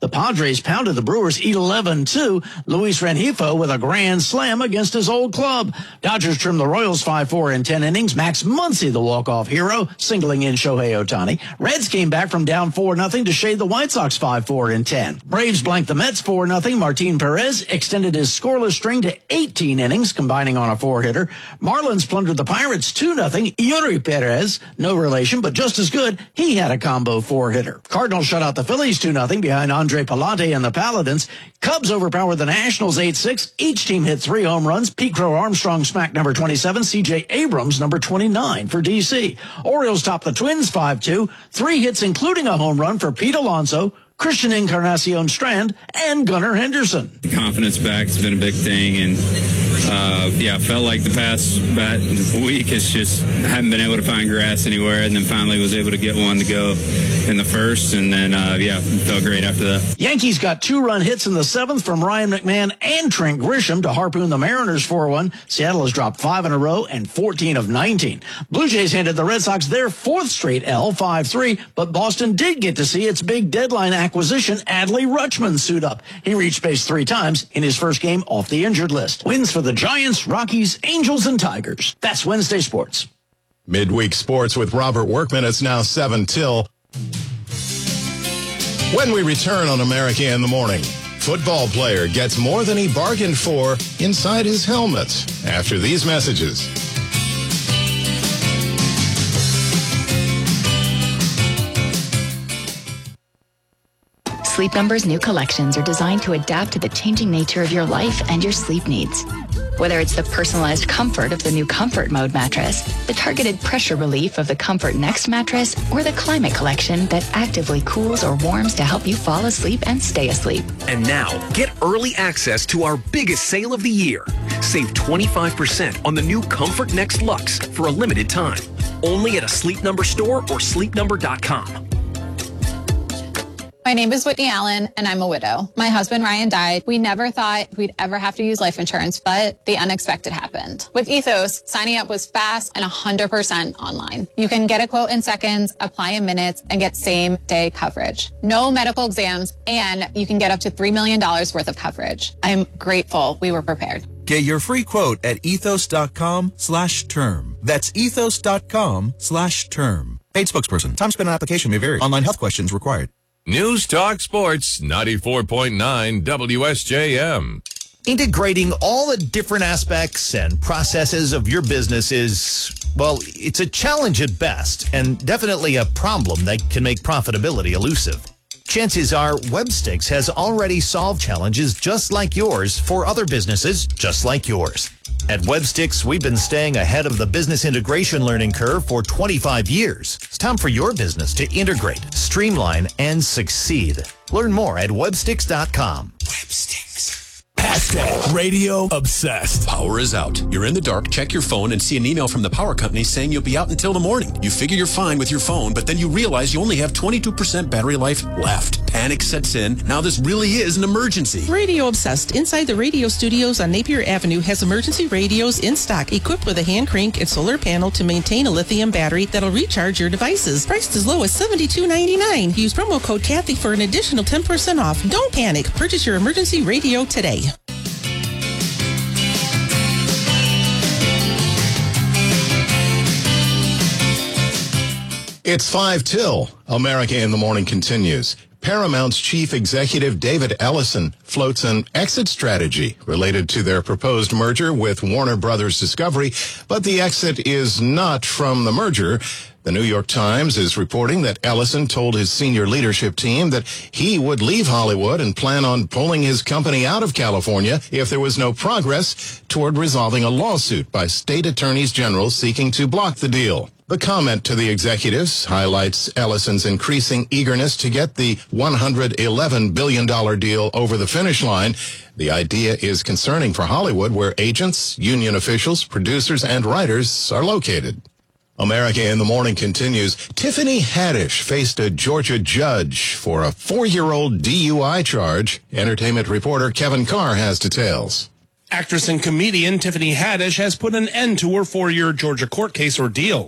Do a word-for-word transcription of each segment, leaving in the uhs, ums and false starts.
The Padres pounded the Brewers eleven two. Luis Rengifo with a grand slam against his old club. Dodgers trimmed the Royals five four in ten innings. Max Muncy, the walk-off hero, singling in Shohei Ohtani. Reds came back from down four nothing to shade the White Sox five four in ten. Braves blanked the Mets four nothing. Martin Perez extended his scoreless string to eighteen innings, combining on a four-hitter. Marlins plundered the Pirates two nothing. Yuri Perez, no relation, but just as good, he had a combo four-hitter. Cardinals shut out the Phillies two nothing behind Andre Palante and the Paladins. Cubs overpowered the Nationals eight six. Each team hit three home runs. Pete Crow Armstrong smacked number twenty-seven. C J Abrams number twenty-nine for D C. Orioles topped the Twins five two. Three hits, including a home run for Pete Alonso, Christian Encarnacion Strand, and Gunnar Henderson. Confidence back has been a big thing, and uh, yeah, felt like the past about week has just haven't been able to find grass anywhere, and then finally was able to get one to go in the first, and then uh, yeah, felt great after that. Yankees got two-run hits in the seventh from Ryan McMahon and Trent Grisham to harpoon the Mariners four one. Seattle has dropped five in a row and fourteen of nineteen. Blue Jays handed the Red Sox their fourth straight L, five three, but Boston did get to see its big deadline acquisition, Adley Rutschman, suit up. He reached base three times in his first game off the injured list. Wins for the Giants, Rockies, Angels, and Tigers. That's Wednesday Sports. Midweek Sports with Robert Workman. It's now seven till. When we return on America in the Morning, football player gets more than he bargained for inside his helmet. After these messages. Sleep Number's new collections are designed to adapt to the changing nature of your life and your sleep needs. Whether it's the personalized comfort of the new Comfort Mode mattress, the targeted pressure relief of the Comfort Next mattress, or the Climate Collection that actively cools or warms to help you fall asleep and stay asleep. And now, get early access to our biggest sale of the year. Save twenty-five percent on the new Comfort Next Luxe for a limited time. Only at a Sleep Number store or sleep number dot com. My name is Whitney Allen, and I'm a widow. My husband, Ryan, died. We never thought we'd ever have to use life insurance, but the unexpected happened. With Ethos, signing up was fast and one hundred percent online. You can get a quote in seconds, apply in minutes, and get same-day coverage. No medical exams, and you can get up to three million dollars worth of coverage. I'm grateful we were prepared. Get your free quote at ethos.com slash term. That's ethos.com slash term. Paid spokesperson. Time spent on application may vary. Online health questions required. News Talk Sports, ninety-four point nine W S J M. Integrating all the different aspects and processes of your business is, well, it's a challenge at best, and definitely a problem that can make profitability elusive. Chances are Webstix has already solved challenges just like yours for other businesses just like yours. At Webstix, we've been staying ahead of the business integration learning curve for twenty-five years. It's time for your business to integrate, streamline, and succeed. Learn more at webstix dot com. Webstix. Hashtag radio obsessed. Power is out. You're in the dark, check your phone, and see an email from the power company saying you'll be out until the morning. You figure you're fine with your phone, but then you realize you only have twenty-two percent battery life left. Panic sets in. Now this really is an emergency. Radio Obsessed inside the radio studios on Napier Avenue has emergency radios in stock, equipped with a hand crank and solar panel to maintain a lithium battery that'll recharge your devices. Priced as low as seventy-two ninety-nine. Use promo code Kathy for an additional ten percent off. Don't panic. Purchase your emergency radio today. It's five till. America in the Morning continues. Paramount's chief executive David Ellison floats an exit strategy related to their proposed merger with Warner Brothers Discovery, but the exit is not from the merger. The New York Times is reporting that Ellison told his senior leadership team that he would leave Hollywood and plan on pulling his company out of California if there was no progress toward resolving a lawsuit by state attorneys general seeking to block the deal. The comment to the executives highlights Ellison's increasing eagerness to get the one hundred eleven billion dollars deal over the finish line. The idea is concerning for Hollywood, where agents, union officials, producers, and writers are located. America in the Morning continues. Tiffany Haddish faced a Georgia judge for a four-year-old D U I charge. Entertainment reporter Kevin Carr has details. Actress and comedian Tiffany Haddish has put an end to her four-year Georgia court case ordeal.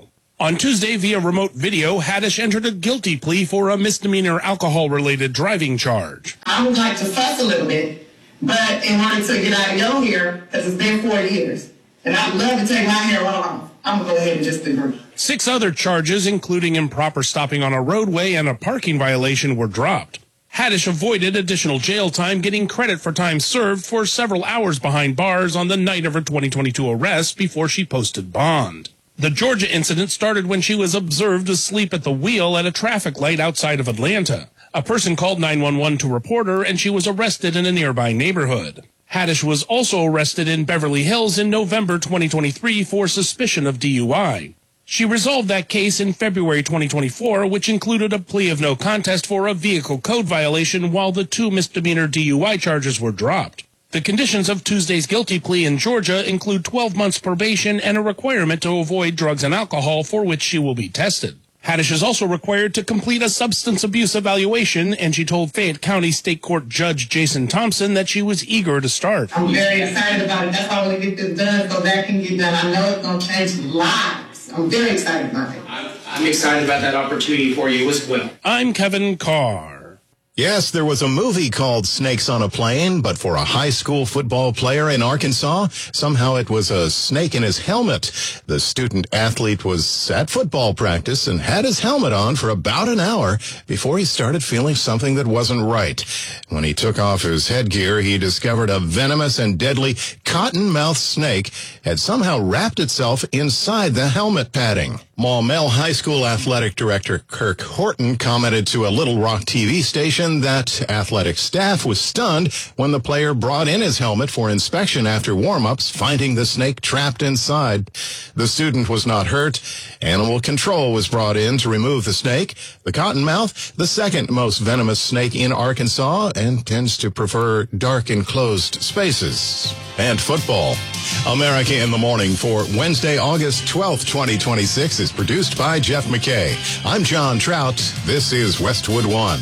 On Tuesday, via remote video, Haddish entered a guilty plea for a misdemeanor alcohol-related driving charge. I would like to fuss a little bit, but in order to get out of your hair, because it's been four years, and I'd love to take my hair off, I'm going to go ahead and just agree. Six other charges, including improper stopping on a roadway and a parking violation, were dropped. Haddish avoided additional jail time, getting credit for time served for several hours behind bars on the night of her twenty twenty-two arrest before she posted bond. The Georgia incident started when she was observed asleep at the wheel at a traffic light outside of Atlanta. A person called nine one one to report her, and she was arrested in a nearby neighborhood. Haddish was also arrested in Beverly Hills in November twenty twenty-three for suspicion of D U I. She resolved that case in February twenty twenty-four, which included a plea of no contest for a vehicle code violation, while the two misdemeanor D U I charges were dropped. The conditions of Tuesday's guilty plea in Georgia include twelve months probation and a requirement to avoid drugs and alcohol, for which she will be tested. Haddish is also required to complete a substance abuse evaluation, and she told Fayette County State Court Judge Jason Thompson that she was eager to start. I'm very excited about it. That's why I want to get this done so that can get done. I know it's going to change lives. I'm very excited about it. I'm, I'm excited about that opportunity for you as well. I'm Kevin Carr. Yes, there was a movie called Snakes on a Plane, but for a high school football player in Arkansas, somehow it was a snake in his helmet. The student athlete was at football practice and had his helmet on for about an hour before he started feeling something that wasn't right. When he took off his headgear, he discovered a venomous and deadly cottonmouth snake had somehow wrapped itself inside the helmet padding. Maumelle High School athletic director Kirk Horton commented to a Little Rock T V station that athletic staff was stunned when the player brought in his helmet for inspection after warm-ups, finding the snake trapped inside. The student was not hurt. Animal control was brought in to remove the snake. The cottonmouth, the second most venomous snake in Arkansas, and tends to prefer dark enclosed spaces. And football. America in the Morning for Wednesday, August twelfth, twenty twenty-six is produced by Jeff McKay. I'm John Trout. This is Westwood One.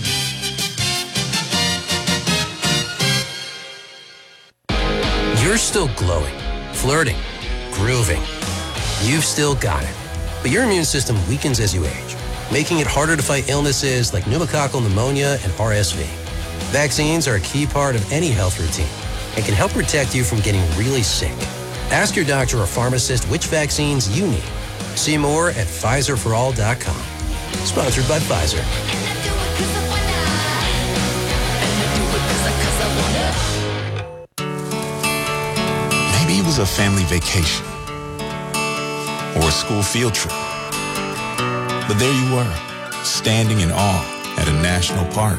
You're still glowing, flirting, grooving. You've still got it. But your immune system weakens as you age, making it harder to fight illnesses like pneumococcal pneumonia and R S V. Vaccines are a key part of any health routine and can help protect you from getting really sick. Ask your doctor or pharmacist which vaccines you need. See more at Pfizer for all dot com. Sponsored by Pfizer. Maybe it was a family vacation or a school field trip. But there you were, standing in awe at a national park.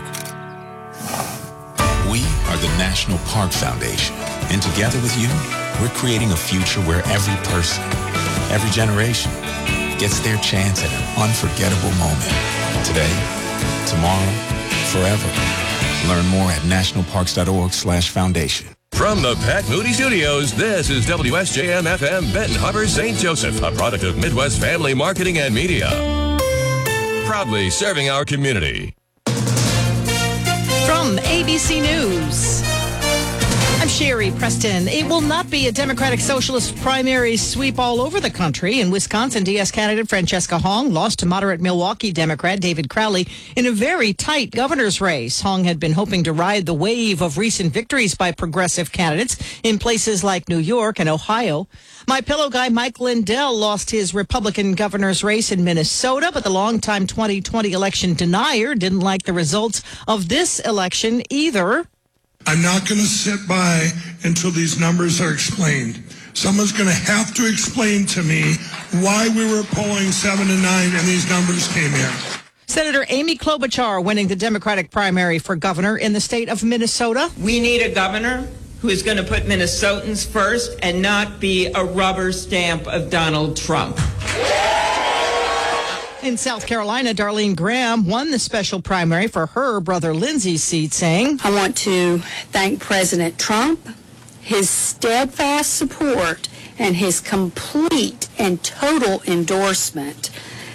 We are the National Park Foundation, and together with you, we're creating a future where every person, every generation, gets their chance at an unforgettable moment. Today, tomorrow, forever. Learn more at nationalparks.org slash foundation. From the Pat Moody Studios, this is W S J M F M Benton Harbor, Saint Joseph, a product of Midwest Family Marketing and Media. Proudly serving our community. From A B C News, I'm Sherry Preston. It will not be a Democratic Socialist primary sweep all over the country. In Wisconsin, D S candidate Francesca Hong lost to moderate Milwaukee Democrat David Crowley in a very tight governor's race. Hong had been hoping to ride the wave of recent victories by progressive candidates in places like New York and Ohio. My Pillow guy Mike Lindell lost his Republican governor's race in Minnesota, but the longtime twenty twenty election denier didn't like the results of this election either. I'm not going to sit by until these numbers are explained. Someone's going to have to explain to me why we were polling seven to nine and these numbers came in. Senator Amy Klobuchar winning the Democratic primary for governor in the state of Minnesota. We need a governor who is going to put Minnesotans first and not be a rubber stamp of Donald Trump. In South Carolina, Darlene Graham won the special primary for her brother Lindsay's seat, saying, I want to thank President Trump, his steadfast support, and his complete and total endorsement.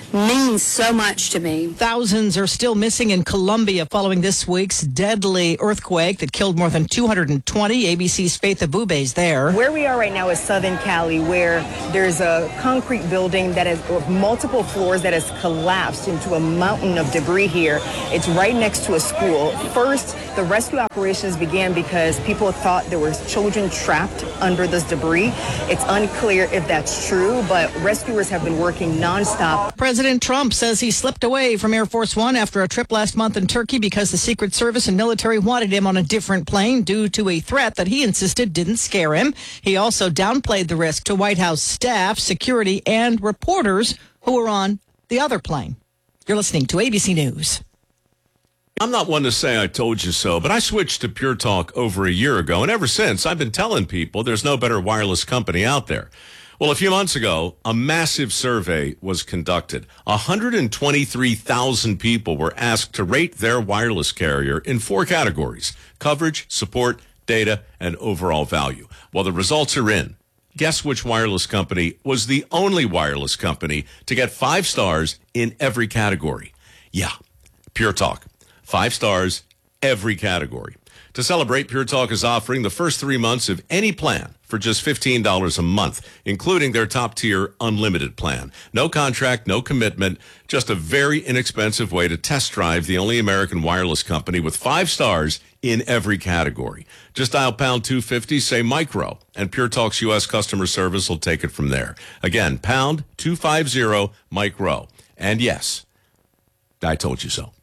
means so much to me. Thousands are still missing in Colombia following this week's deadly earthquake that killed more than two hundred twenty. A B C's Faith Abube is there. Where we are right now is Southern Cali, where there's a concrete building that has multiple floors that has collapsed into a mountain of debris here. It's right next to a school. First, the rescue operations began because people thought there were children trapped under this debris. It's unclear if that's true, but rescuers have been working nonstop. President Trump says he slipped away from Air Force One after a trip last month in Turkey because the Secret Service and military wanted him on a different plane due to a threat that he insisted didn't scare him. He also downplayed the risk to White House staff, security, and reporters who were on the other plane. You're listening to A B C News. I'm not one to say I told you so, but I switched to Pure Talk over a year ago, and ever since, I've been telling people there's no better wireless company out there. Well, a few months ago, a massive survey was conducted. one hundred twenty-three thousand people were asked to rate their wireless carrier in four categories: coverage, support, data, and overall value. Well, the results are in. Guess which wireless company was the only wireless company to get five stars in every category? Yeah, Pure Talk. Five stars, every category. To celebrate, Pure Talk is offering the first three months of any plan for just fifteen dollars a month, including their top-tier unlimited plan. No contract, no commitment, just a very inexpensive way to test drive the only American wireless company with five stars in every category. Just dial pound two fifty, say micro, and Pure Talk's U S customer service will take it from there. Again, pound two fifty, micro. And yes, I told you so.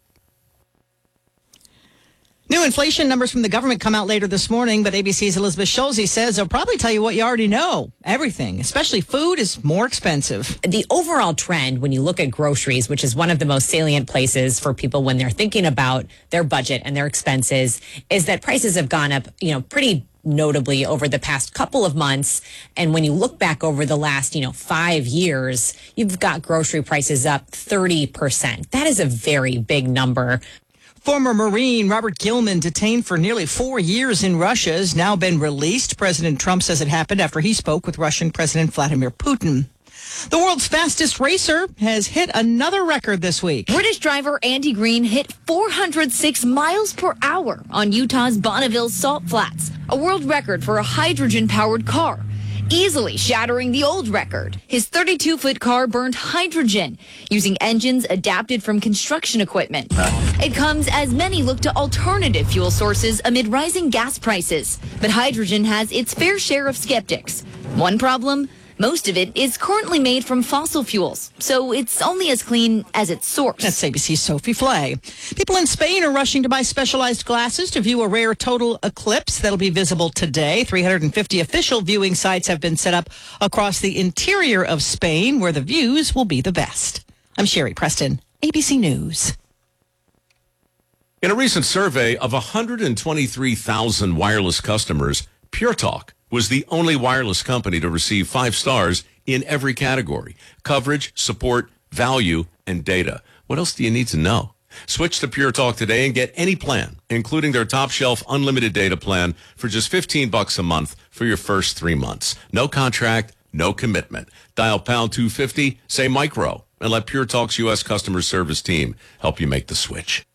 New inflation numbers from the government come out later this morning, but A B C's Elizabeth Schulze says they'll probably tell you what you already know. Everything, especially food, is more expensive. The overall trend, when you look at groceries, which is one of the most salient places for people when they're thinking about their budget and their expenses, is that prices have gone up, you know, pretty notably over the past couple of months. And when you look back over the last, you know, five years, you've got grocery prices up thirty percent. That is a very big number. Former Marine Robert Gilman, detained for nearly four years in Russia, has now been released. President Trump says it happened after he spoke with Russian President Vladimir Putin. The world's fastest racer has hit another record this week. British driver Andy Green hit four hundred six miles per hour on Utah's Bonneville Salt Flats, a world record for a hydrogen-powered car, easily shattering the old record. His thirty-two foot car burned hydrogen using engines adapted from construction equipment. It comes as many look to alternative fuel sources amid rising gas prices. But hydrogen has its fair share of skeptics. One problem? Most of it is currently made from fossil fuels, so it's only as clean as its source. That's A B C's Sophie Flay. People in Spain are rushing to buy specialized glasses to view a rare total eclipse that'll be visible today. three hundred fifty official viewing sites have been set up across the interior of Spain, where the views will be the best. I'm Sherry Preston, A B C News. In a recent survey of one hundred twenty-three thousand wireless customers, Pure Talk was the only wireless company to receive five stars in every category: coverage, support, value, and data. What else do you need to know? Switch to Pure Talk today and get any plan, including their top shelf unlimited data plan, for just fifteen bucks a month for your first three months. No contract, no commitment. Dial pound two fifty, say micro, and let Pure Talk's U S customer service team help you make the switch.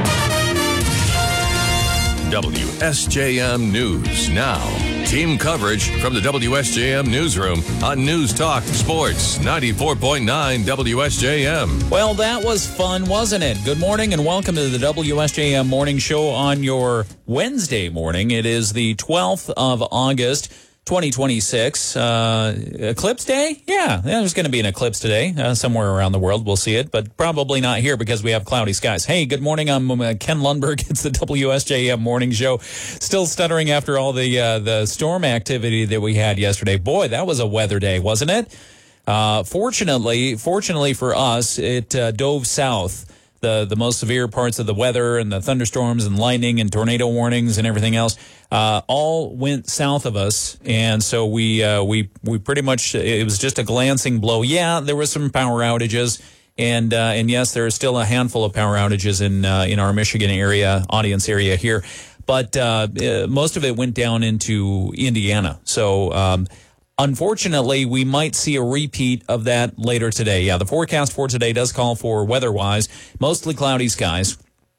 W S J M News Now. Team coverage from the W S J M Newsroom on News Talk Sports ninety-four point nine W S J M. Well, that was fun, wasn't it? Good morning and welcome to the W S J M Morning Show on your Wednesday morning. It is the twelfth of August, twenty twenty-six. Uh, eclipse day? Yeah, there's going to be an eclipse today. Uh, somewhere around the world we'll see it, but probably not here because we have cloudy skies. Hey, good morning. I'm uh, Ken Lundberg. It's the W S J M Morning Show. Still stuttering after all the uh, the storm activity that we had yesterday. Boy, that was a weather day, wasn't it? Uh, fortunately, fortunately for us, it uh, dove south. The, the most severe parts of the weather and the thunderstorms and lightning and tornado warnings and everything else uh, all went south of us, and so we uh, we we pretty much, it was just a glancing blow. Yeah, there was some power outages, and uh, and yes, there are still a handful of power outages in uh, in our Michigan area, audience area here, but uh, most of it went down into Indiana. So. Um, Unfortunately, we might see a repeat of that later today. Yeah, the forecast for today does call for weather-wise, mostly cloudy skies,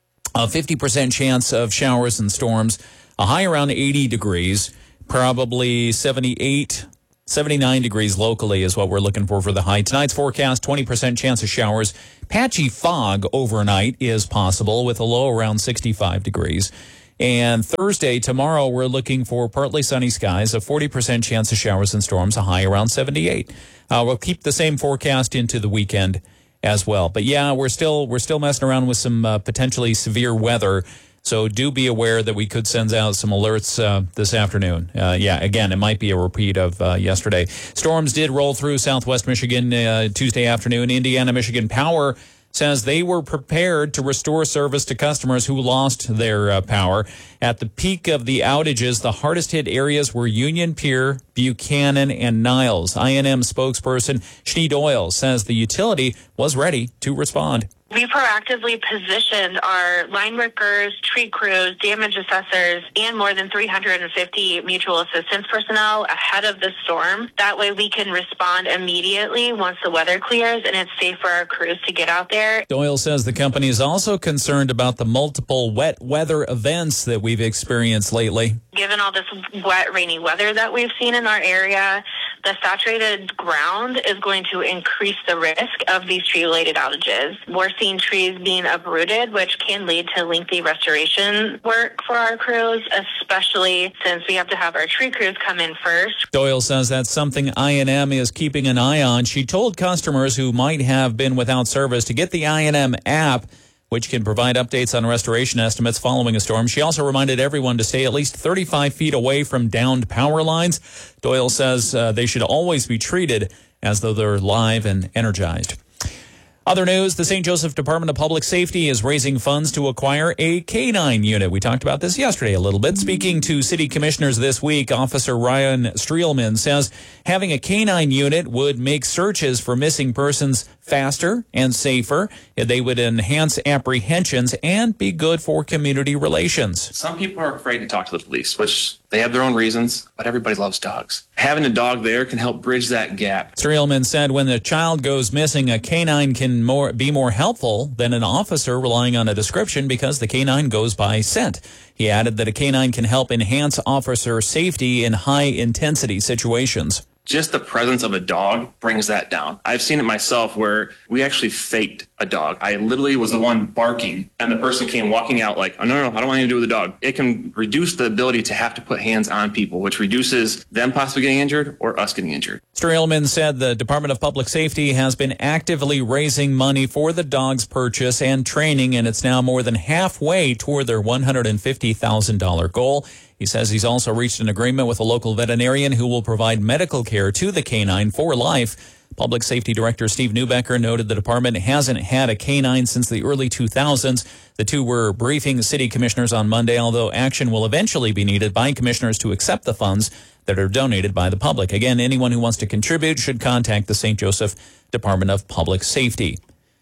a fifty percent chance of showers and storms, a high around eighty degrees, probably seventy-eight, seventy-nine degrees locally is what we're looking for for the high. Tonight's forecast, twenty percent chance of showers. Patchy fog overnight is possible with a low around sixty-five degrees. And Thursday, tomorrow, we're looking for partly sunny skies, a forty percent chance of showers and storms, a high around seventy-eight. Uh, we'll keep the same forecast into the weekend as well. But yeah, we're still we're still messing around with some uh, potentially severe weather. So do be aware that we could send out some alerts uh, this afternoon. Uh, yeah, again, it might be a repeat of uh, yesterday. Storms did roll through southwest Michigan uh, Tuesday afternoon. Indiana Michigan Power says they were prepared to restore service to customers who lost their uh, power. At the peak of the outages, the hardest hit areas were Union Pier, Buchanan, and Niles. I N M spokesperson Shani Doyle says the utility was ready to respond. We proactively positioned our line workers, tree crews, damage assessors, and more than three hundred fifty mutual assistance personnel ahead of the storm. That way we can respond immediately once the weather clears and it's safe for our crews to get out there. Doyle says the company is also concerned about the multiple wet weather events that we've experienced lately. Given all this wet, rainy weather that we've seen in our area, the saturated ground is going to increase the risk of these tree-related outages. We're seeing trees being uprooted, which can lead to lengthy restoration work for our crews, especially since we have to have our tree crews come in first. Doyle says that's something I N M is keeping an eye on. She told customers who might have been without service to get the I N M app, which can provide updates on restoration estimates following a storm. She also reminded everyone to stay at least thirty-five feet away from downed power lines. Doyle says uh, they should always be treated as though they're live and energized. Other news, the Saint Joseph Department of Public Safety is raising funds to acquire a K nine unit. We talked about this yesterday a little bit. Speaking to city commissioners this week, Officer Ryan Streelman says having a K nine unit would make searches for missing persons faster and safer. They would enhance apprehensions and be good for community relations. Some people are afraid to talk to the police, which they have their own reasons, but everybody loves dogs. Having a dog there can help bridge that gap. Streelman said when the child goes missing, a K nine can more be more helpful than an officer relying on a description because the K nine goes by scent. He added that a K nine can help enhance officer safety in high-intensity situations. Just the presence of a dog brings that down. I've seen it myself where we actually faked a dog. I literally was the one barking, and the person came walking out like, oh, no, no, I don't want anything to do with the dog. It can reduce the ability to have to put hands on people, which reduces them possibly getting injured or us getting injured. Streelman said the Department of Public Safety has been actively raising money for the dog's purchase and training, and it's now more than halfway toward their one hundred fifty thousand dollars goal. He says he's also reached an agreement with a local veterinarian who will provide medical care to the K nine for life. Public Safety Director Steve Newbecker noted the department hasn't had a K nine since the early two thousands. The two were briefing city commissioners on Monday, although action will eventually be needed by commissioners to accept the funds that are donated by the public. Again, anyone who wants to contribute should contact the Saint Joseph Department of Public Safety.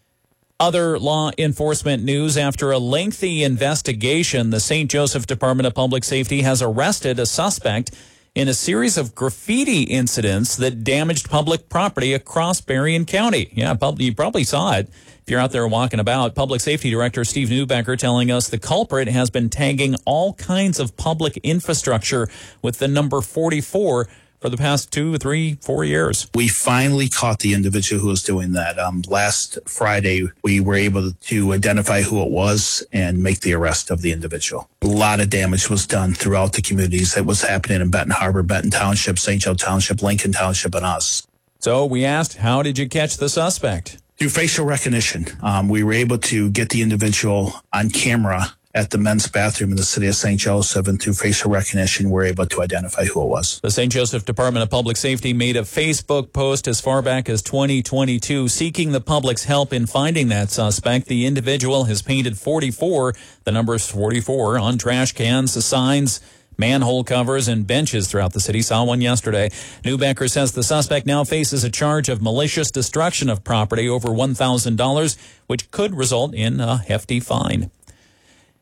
Other law enforcement news. After a lengthy investigation, the Saint Joseph Department of Public Safety has arrested a suspect in a series of graffiti incidents that damaged public property across Berrien County. Yeah, you probably saw it if you're out there walking about. Public Safety Director Steve Newbecker telling us the culprit has been tagging all kinds of public infrastructure with the number forty-four for the past two, three, four years. We finally caught the individual who was doing that. Um, last Friday, we were able to identify who it was and make the arrest of the individual. A lot of damage was done throughout the communities that was happening in Benton Harbor, Benton Township, Saint Joe Township, Lincoln Township, and us. So we asked, how did you catch the suspect? Through facial recognition. Um, we were able to get the individual on camera at the men's bathroom in the city of Saint Joseph, and through facial recognition, we're able to identify who it was. The Saint Joseph Department of Public Safety made a Facebook post as far back as twenty twenty-two seeking the public's help in finding that suspect. The individual has painted forty-four, the number's forty-four, on trash cans, signs, manhole covers, and benches throughout the city. Saw one yesterday. Newbecker says the suspect now faces a charge of malicious destruction of property over one thousand dollars, which could result in a hefty fine.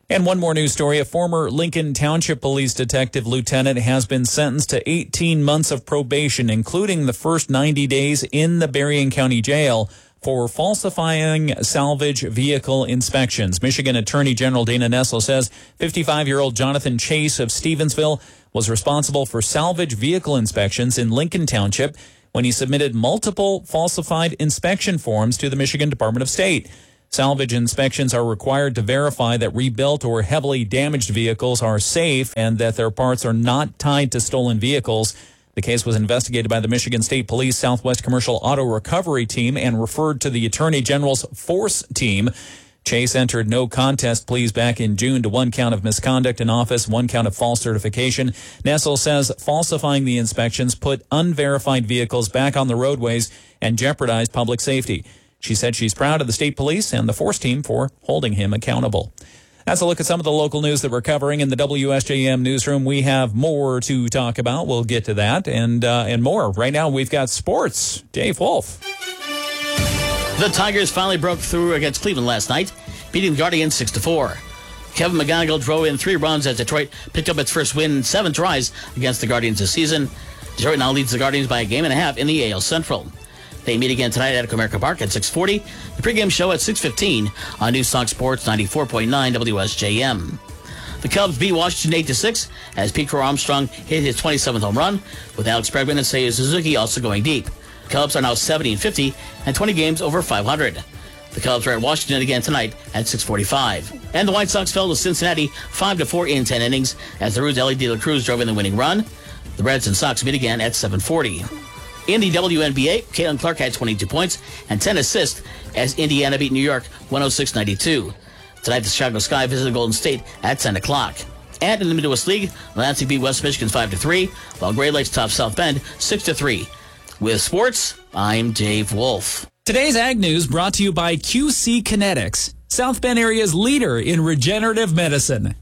And one more news story. A former Lincoln Township Police Detective Lieutenant has been sentenced to eighteen months of probation, including the first ninety days in the Berrien County Jail for falsifying salvage vehicle inspections. Michigan Attorney General Dana Nessel says fifty-five-year-old Jonathan Chase of Stevensville was responsible for salvage vehicle inspections in Lincoln Township when he submitted multiple falsified inspection forms to the Michigan Department of State. Salvage inspections are required to verify that rebuilt or heavily damaged vehicles are safe and that their parts are not tied to stolen vehicles. The case was investigated by the Michigan State Police Southwest Commercial Auto Recovery Team and referred to the Attorney General's Force Team. Chase entered no contest pleas back in June to one count of misconduct in office, one count of false certification. Nessel says falsifying the inspections put unverified vehicles back on the roadways and jeopardized public safety. She said she's proud of the state police and the Force Team for holding him accountable. That's a look at some of the local news that we're covering in the W S J M newsroom. We have more to talk about. We'll get to that and uh, and more. Right now, we've got sports. Dave Wolf. The Tigers finally broke through against Cleveland last night, beating the Guardians six to four. Kevin McGonigal drove in three runs as Detroit picked up its first win in seven tries against the Guardians this season. Detroit now leads the Guardians by a game and a half in the A L Central. They meet again tonight at Comerica Park at six forty. The pregame show at six fifteen on News Talk Sports ninety-four point nine W S J M. The Cubs beat Washington eight to six as Pete Crow Armstrong hit his twenty-seventh home run, with Alex Bregman and Seiya Suzuki also going deep. Cubs are now seventy and fifty and twenty games over five hundred. The Cubs are at Washington again tonight at six forty-five. And the White Sox fell to Cincinnati five to four in ten innings as the Reds' Ellie De La Cruz drove in the winning run. The Reds and Sox meet again at seven forty. In the W N B A, Caitlin Clark had twenty-two points and ten assists as Indiana beat New York one oh six ninety-two. Tonight, the Chicago Sky visit Golden State at ten o'clock. And in the Midwest League, Lansing beat West Michigan five to three, while Great Lakes topped South Bend six to three. With sports, I'm Dave Wolf. Today's Ag News brought to you by Q C Kinetics, South Bend area's leader in regenerative medicine.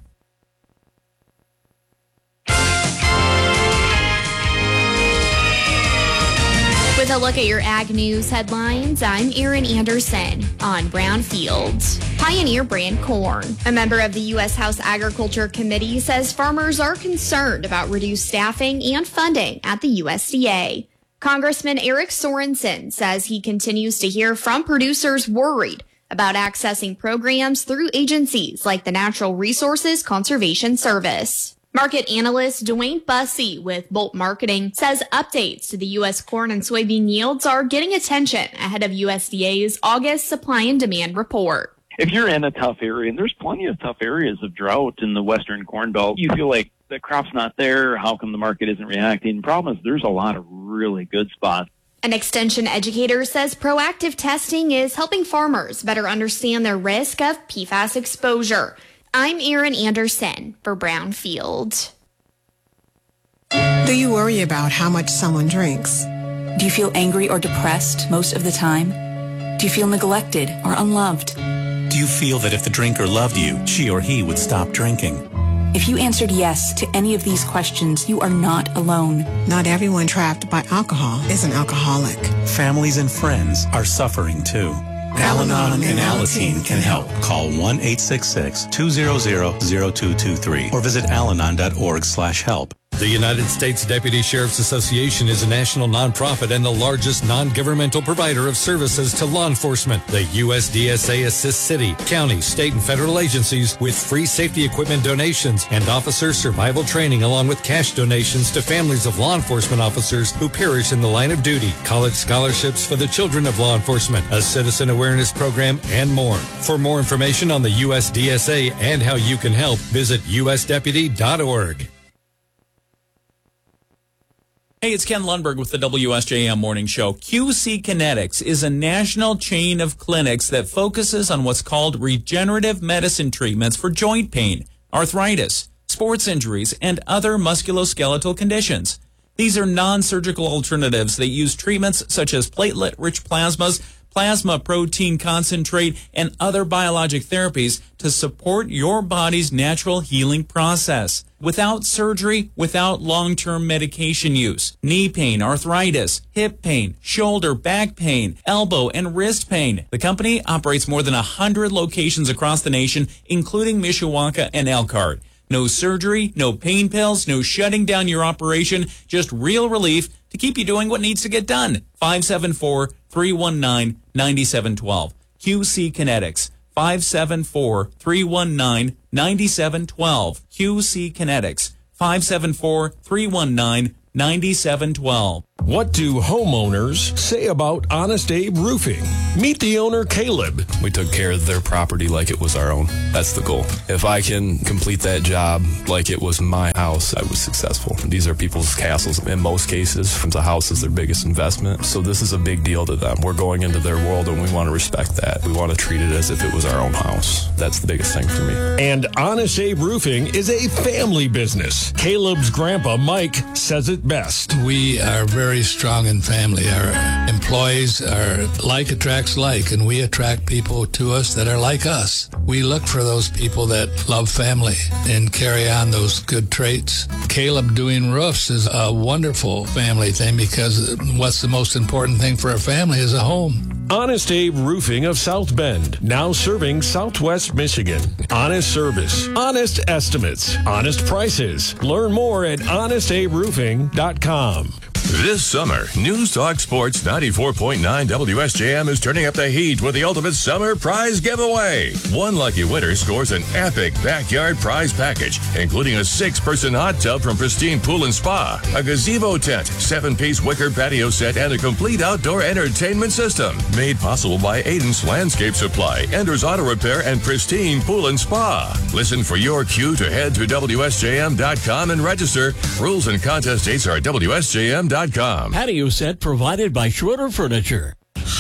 With a look at your Ag News headlines, I'm Erin Anderson on Brownfield. Pioneer brand corn. A member of the U S House Agriculture Committee says farmers are concerned about reduced staffing and funding at the U S D A. Congressman Eric Sorensen says he continues to hear from producers worried about accessing programs through agencies like the Natural Resources Conservation Service. Market analyst Dwayne Bussey with Bolt Marketing says updates to the U S corn and soybean yields are getting attention ahead of U S D A's August supply and demand report. If you're in a tough area, and there's plenty of tough areas of drought in the Western Corn Belt, you feel like the crop's not there, how come the market isn't reacting? The problem is there's a lot of really good spots. An extension educator says proactive testing is helping farmers better understand their risk of P FAS exposure. I'm Erin Anderson for Brownfield. Do you worry about how much someone drinks? Do you feel angry or depressed most of the time? Do you feel neglected or unloved? Do you feel that if the drinker loved you, she or he would stop drinking? If you answered yes to any of these questions, you are not alone. Not everyone trapped by alcohol is an alcoholic. Families and friends are suffering too. Al-Anon and Alateen can help. Call one eight six six, two zero zero, zero two two three or visit alanon dot org slash help. The United States Deputy Sheriff's Association is a national nonprofit and the largest non-governmental provider of services to law enforcement. The U S D S A assists city, county, state, and federal agencies with free safety equipment donations and officer survival training, along with cash donations to families of law enforcement officers who perish in the line of duty, college scholarships for the children of law enforcement, a citizen awareness program, and more. For more information on the U S D S A and how you can help, visit u s deputy dot org. Hey, it's Ken Lundberg with the W S J M Morning Show. Q C Kinetics is a national chain of clinics that focuses on what's called regenerative medicine treatments for joint pain, arthritis, sports injuries, and other musculoskeletal conditions. These are non-surgical alternatives that use treatments such as platelet-rich plasmas, plasma protein concentrate, and other biologic therapies to support your body's natural healing process. Without surgery, without long-term medication use. Knee pain, arthritis, hip pain, shoulder, back pain, elbow, and wrist pain. The company operates more than one hundred locations across the nation, including Mishawaka and Elkhart. No surgery, no pain pills, no shutting down your operation, just real relief to keep you doing what needs to get done. five seven four, three one nine, nine seven one two. Q C Kinetics. five seven four, three one nine, nine seven one two. Q C Kinetics. five seven four, three one nine, nine seven one two. What do homeowners say about Honest Abe Roofing? Meet the owner, Caleb. We took care of their property like it was our own. That's the goal. If I can complete that job like it was my house, I was successful. These are people's castles. In most cases, the house is their biggest investment. So this is a big deal to them. We're going into their world and we want to respect that. We want to treat it as if it was our own house. That's the biggest thing for me. And Honest Abe Roofing is a family business. Caleb's grandpa, Mike, says it best. We are very strong in family. Our employees are like attracts like, and we attract people to us that are like us. We look for those people that love family and carry on those good traits. Caleb doing roofs is a wonderful family thing because what's the most important thing for a family is a home. Honest Abe Roofing of South Bend, now serving Southwest Michigan. Honest service, honest estimates, honest prices. Learn more at honest abe roofing dot com. This summer, News Talk Sports ninety-four point nine W S J M is turning up the heat with the ultimate summer prize giveaway. One lucky winner scores an epic backyard prize package, including a six-person hot tub from Pristine Pool and Spa, a gazebo tent, seven-piece wicker patio set, and a complete outdoor entertainment system. Made possible by Aiden's Landscape Supply, Ender's Auto Repair, and Pristine Pool and Spa. Listen for your cue to head to W S J M dot com and register. Rules and contest dates are at W S J M dot com. Patio set provided by Schroeder Furniture.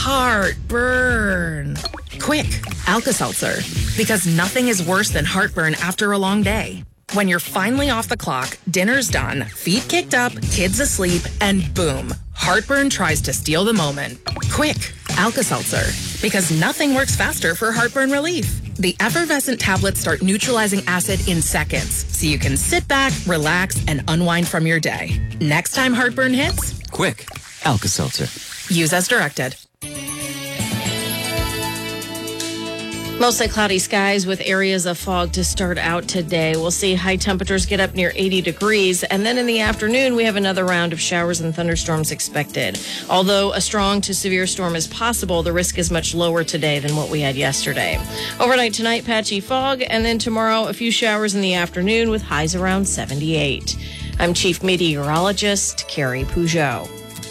Heartburn. Quick, Alka-Seltzer. Because nothing is worse than heartburn after a long day. When you're finally off the clock, dinner's done, feet kicked up, kids asleep, and boom, heartburn tries to steal the moment. Quick, Alka-Seltzer. Because nothing works faster for heartburn relief. The effervescent tablets start neutralizing acid in seconds, so you can sit back, relax, and unwind from your day. Next time heartburn hits, quick, Alka-Seltzer. Use as directed. Mostly cloudy skies with areas of fog to start out today. We'll see high temperatures get up near eighty degrees. And then in the afternoon, we have another round of showers and thunderstorms expected. Although a strong to severe storm is possible, the risk is much lower today than what we had yesterday. Overnight tonight, patchy fog. And then tomorrow, a few showers in the afternoon with highs around seventy-eight. I'm Chief Meteorologist Carrie Peugeot.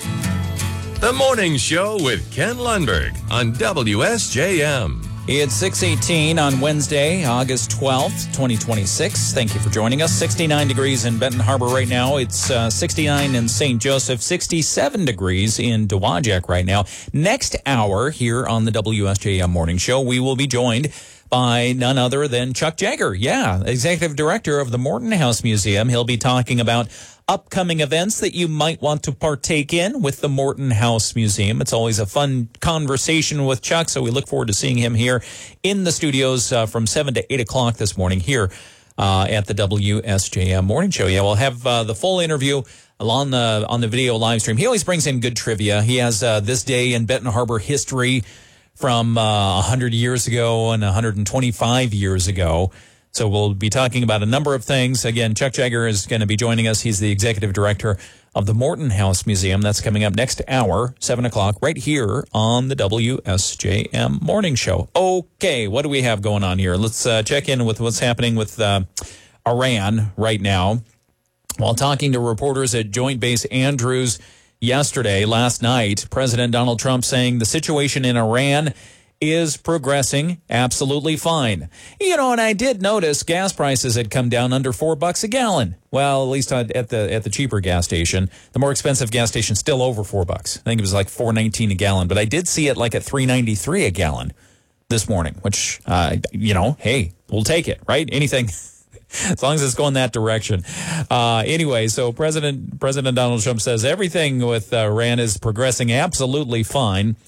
The Morning Show with Ken Lundberg on W S J M. It's six eighteen on Wednesday, August twelfth, twenty twenty-six. Thank you for joining us. sixty-nine degrees in Benton Harbor right now. It's uh, sixty-nine in Saint Joseph, sixty-seven degrees in Dowagiac right now. Next hour here on the W S J M Morning Show, we will be joined by none other than Chuck Jagger. Yeah, Executive Director of the Morton House Museum. He'll be talking about upcoming events that you might want to partake in with the Morton House Museum. It's always a fun conversation with Chuck, so we look forward to seeing him here in the studios uh, from seven to eight o'clock this morning here uh, at the W S J M Morning Show. Yeah, we'll have uh, the full interview on the, on the video live stream. He always brings in good trivia. He has uh, this day in Benton Harbor history from uh, one hundred years ago and one hundred twenty-five years ago. So we'll be talking about a number of things. Again, Chuck Jagger is going to be joining us. He's the executive director of the Morton House Museum. That's coming up next hour, seven o'clock, right here on the W S J M Morning Show. Okay, what do we have going on here? Let's uh, check in with what's happening with uh, Iran right now. While talking to reporters at Joint Base Andrews yesterday, last night, President Donald Trump saying the situation in Iran is progressing absolutely fine. You know, and I did notice gas prices had come down under four bucks a gallon. Well, at least at the at the cheaper gas station. The more expensive gas station still over four bucks. I think it was like four nineteen a gallon, but I did see it like at three ninety three a gallon this morning. Which, uh, you know, hey, we'll take it, right? Anything. As long as it's going that direction. Uh, anyway, so President President Donald Trump says everything with uh, Iran is progressing absolutely fine.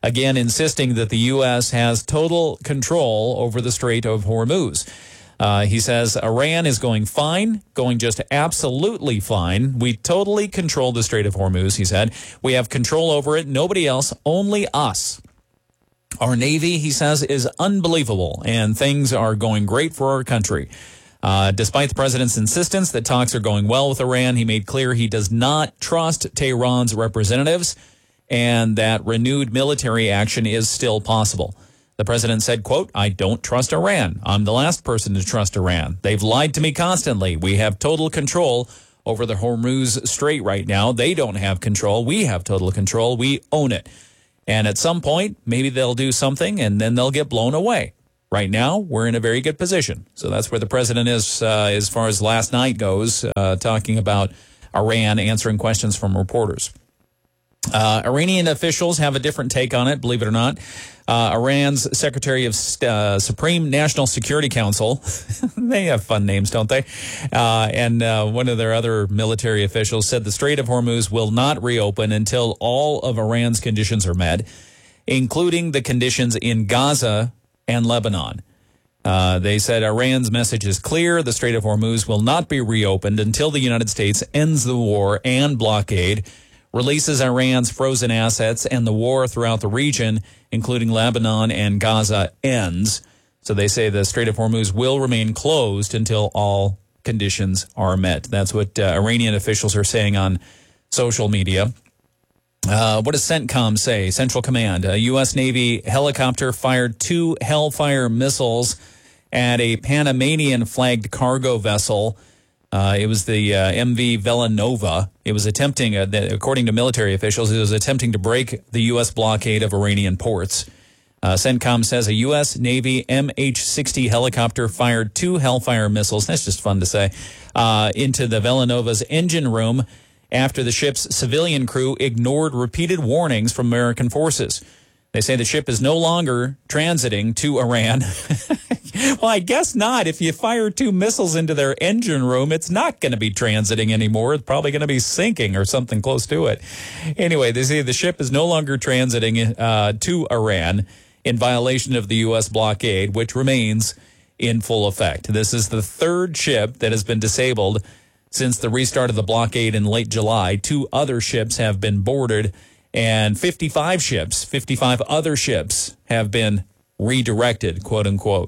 again insisting that the U S has total control over the Strait of Hormuz. Uh, he says Iran is going fine, going just absolutely fine. We totally control the Strait of Hormuz, he said. We have control over it. Nobody else, only us. Our Navy, he says, is unbelievable, and things are going great for our country. Uh, despite the president's insistence that talks are going well with Iran, he made clear he does not trust Tehran's representatives and that renewed military action is still possible. The president said, quote, I don't trust Iran. I'm the last person to trust Iran. They've lied to me constantly. We have total control over the Hormuz Strait right now. They don't have control. We have total control. We own it. And at some point, maybe they'll do something and then they'll get blown away. Right now, we're in a very good position. So that's where the president is uh, as far as last night goes, uh, talking about Iran, answering questions from reporters. Uh, Iranian officials have a different take on it, believe it or not. Uh, Iran's Secretary of uh, Supreme National Security Council, they have fun names, don't they? Uh, and uh, one of their other military officials said the Strait of Hormuz will not reopen until all of Iran's conditions are met, including the conditions in Gaza and Lebanon. Uh, they said Iran's message is clear. The Strait of Hormuz will not be reopened until the United States ends the war and blockade, releases Iran's frozen assets, and the war throughout the region, including Lebanon and Gaza, ends. So they say the Strait of Hormuz will remain closed until all conditions are met. That's what uh, Iranian officials are saying on social media. Uh, what does CENTCOM say? Central Command. A U S Navy helicopter fired two Hellfire missiles at a Panamanian-flagged cargo vessel. Uh, it was the uh, M V Villanova. It was attempting, uh, the, according to military officials, it was attempting to break the U S blockade of Iranian ports. Uh, CENTCOM says a U S Navy M H sixty helicopter fired two Hellfire missiles, that's just fun to say, uh, into the Villanova's engine room after the ship's civilian crew ignored repeated warnings from American forces. They say the ship is no longer transiting to Iran. Well, I guess not. If you fire two missiles into their engine room, it's not going to be transiting anymore. It's probably going to be sinking or something close to it. Anyway, they say the ship is no longer transiting uh, to Iran in violation of the U S blockade, which remains in full effect. This is the third ship that has been disabled since the restart of the blockade in late July. Two other ships have been boarded, and fifty-five ships, fifty-five other ships have been redirected, quote unquote.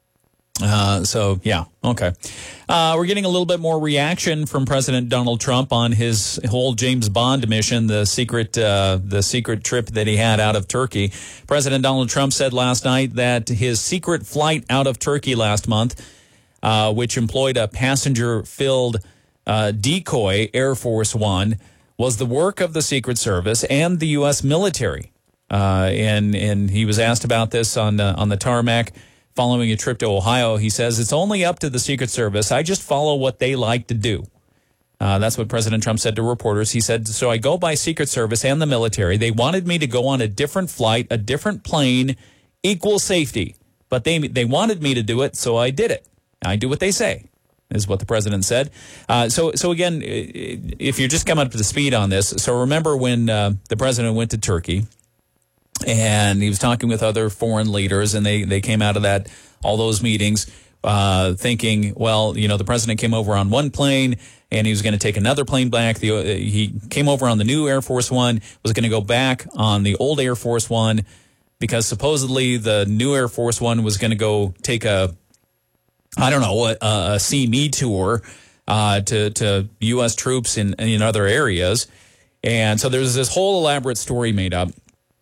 Uh, so, yeah, okay. Uh, we're getting a little bit more reaction from President Donald Trump on his whole James Bond mission, the secret, uh, the secret trip that he had out of Turkey. President Donald Trump said last night that his secret flight out of Turkey last month, uh, which employed a passenger-filled uh, decoy Air Force One, was the work of the Secret Service and the U S military. Uh, and and he was asked about this on uh, on the tarmac following a trip to Ohio. He says, it's only up to the Secret Service. I just follow what they like to do. Uh, that's what President Trump said to reporters. He said, so I go by Secret Service and the military. They wanted me to go on a different flight, a different plane, equal safety. But they they wanted me to do it, so I did it. I do what they say, is what the president said. Uh, so, so again, if you're just coming up to speed on this, so remember when uh, the president went to Turkey, and he was talking with other foreign leaders, and they, they came out of that, all those meetings, uh, thinking, well, you know, the president came over on one plane, and he was going to take another plane back. The, uh, he came over on the new Air Force One, was going to go back on the old Air Force One, because supposedly the new Air Force One was going to go take a, I don't know, a, a See Me tour uh, to, to U S troops in, in other areas. And so there's this whole elaborate story made up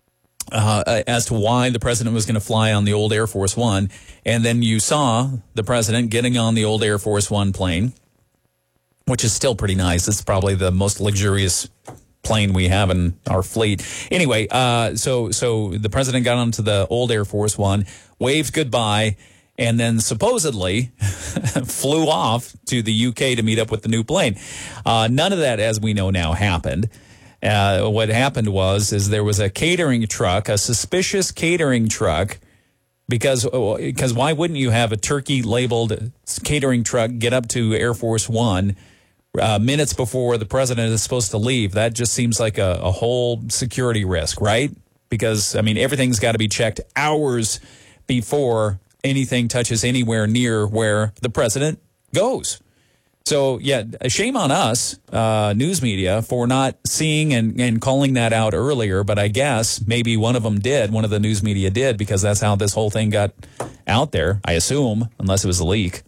Uh, as to why the president was going to fly on the old Air Force One. And then you saw the president getting on the old Air Force One plane, which is still pretty nice. It's probably the most luxurious plane we have in our fleet. Anyway, uh, so so the president got onto the old Air Force One, waved goodbye, and then supposedly flew off to the U K to meet up with the new plane. Uh, none of that, as we know now, happened. Uh, what happened was, is there was a catering truck, a suspicious catering truck, because because why wouldn't you have a turkey-labeled catering truck get up to Air Force One uh, minutes before the president is supposed to leave? That just seems like a, a whole security risk, right? because, I mean, everything's got to be checked hours before anything touches anywhere near where the president goes. So, yeah, shame on us, uh, news media, for not seeing and, and calling that out earlier. But I guess maybe one of them did, one of the news media did, because that's how this whole thing got out there, I assume, unless it was a leak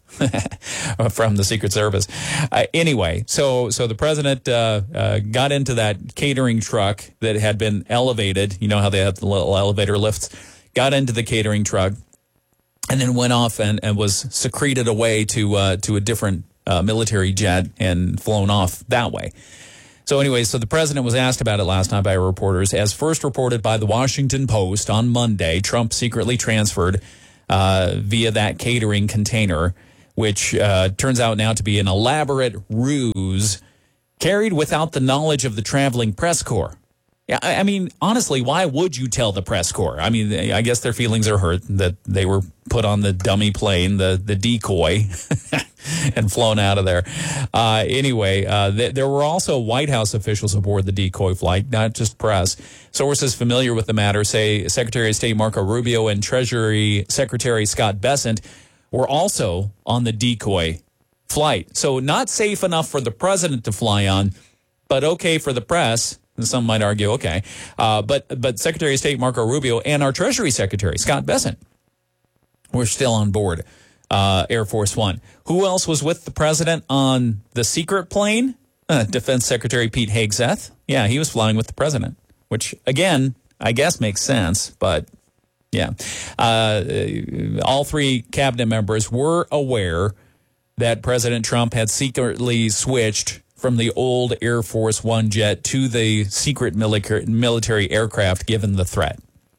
from the Secret Service. Uh, anyway, so so the president uh, uh, got into that catering truck that had been elevated. You know how they have the little elevator lifts. Got into the catering truck and then went off and, and was secreted away to uh, to a different Uh, military jet and flown off that way. So anyway, so the president was asked about it last night by reporters. As first reported by the Washington Post on Monday, Trump secretly transferred uh, via that catering container, which uh, turns out now to be an elaborate ruse carried without the knowledge of the traveling press corps. Yeah, I, I mean, honestly, why would you tell the press corps? I mean, I guess their feelings are hurt that they were put on the dummy plane, the, the decoy, and flown out of there. Uh, anyway, uh, th- there were also White House officials aboard the decoy flight, not just press. Sources familiar with the matter say Secretary of State Marco Rubio and Treasury Secretary Scott Bessent were also on the decoy flight. So not safe enough for the president to fly on, but okay for the press. Some might argue, okay. Uh, but but Secretary of State Marco Rubio and our Treasury Secretary, Scott Bessent, were still on board uh, Air Force One. Who else was with the president on the secret plane? Uh, Defense Secretary Pete Hegseth. Yeah, he was flying with the president, which, again, I guess makes sense. But, yeah. Uh, all three cabinet members were aware that President Trump had secretly switched from the old Air Force One jet to the secret military aircraft given the threat.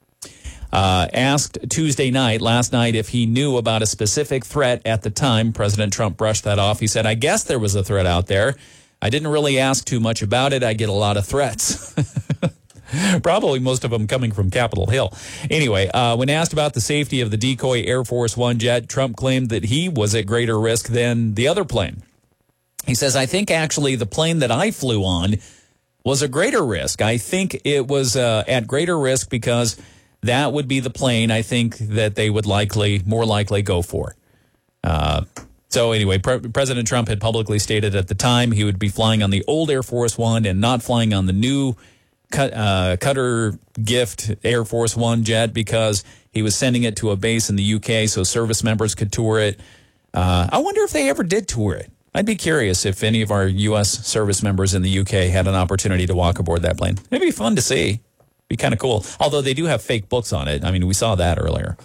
Uh, asked Tuesday night, last night, if he knew about a specific threat at the time, President Trump brushed that off. He said, I guess there was a threat out there. I didn't really ask too much about it. I get a lot of threats. Probably most of them coming from Capitol Hill. Anyway, uh, when asked about the safety of the decoy Air Force One jet, Trump claimed that he was at greater risk than the other plane. He says, I think actually the plane that I flew on was a greater risk. I think it was uh, at greater risk because that would be the plane I think that they would likely, more likely go for. Uh, so anyway, Pre- President Trump had publicly stated at the time he would be flying on the old Air Force One and not flying on the new cut, uh, Cutter Gift Air Force One jet because he was sending it to a base in the U K so service members could tour it. Uh, I wonder if they ever did tour it. I'd be curious if any of our U S service members in the U K had an opportunity to walk aboard that plane. It'd be fun to see. Be kind of cool. Although they do have fake books on it. I mean, we saw that earlier.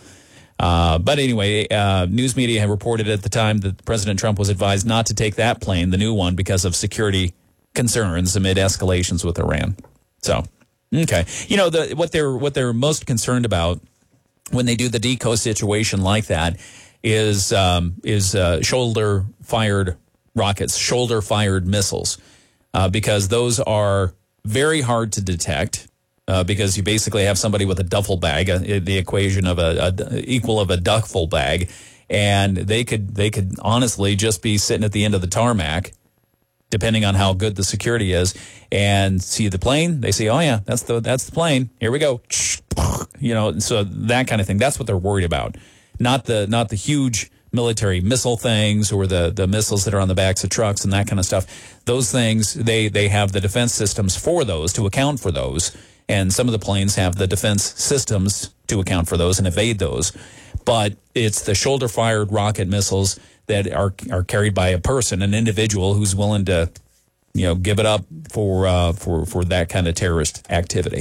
Uh, but anyway, uh, news media had reported at the time that President Trump was advised not to take that plane, the new one, because of security concerns amid escalations with Iran. So, okay. You know, the, what they're what they're most concerned about when they do the decoy situation like that is um, is uh, shoulder fired rockets, shoulder-fired missiles, uh, because those are very hard to detect uh, because you basically have somebody with a duffel bag, uh, the equation of a, a equal of a duffel bag, and they could they could honestly just be sitting at the end of the tarmac, depending on how good the security is, and see the plane. They say, "Oh yeah, that's the that's the plane. Here we go." You know, so that kind of thing. That's what they're worried about, not the not the huge military missile things or the, the missiles that are on the backs of trucks and that kind of stuff. Those things, they, they have the defense systems for those to account for those. And some of the planes have the defense systems to account for those and evade those. But it's the shoulder-fired rocket missiles that are are carried by a person, an individual who's willing to, you know, give it up for uh, for for that kind of terrorist activity.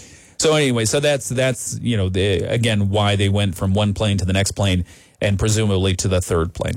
So anyway, so that's that's you know the, again why they went from one plane to the next plane and presumably to the third plane.